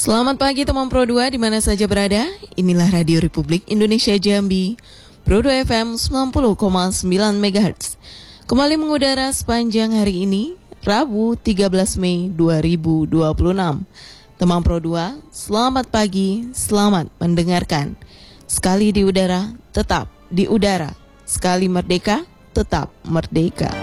Selamat pagi teman Pro 2 di mana saja berada. Inilah Radio Republik Indonesia Jambi, Pro 2 FM 90,9 MHz. Kembali mengudara sepanjang hari ini, Rabu 13 Mei 2026. Teman Pro 2, selamat pagi, selamat mendengarkan. Sekali di udara, tetap di udara. Sekali merdeka, tetap merdeka.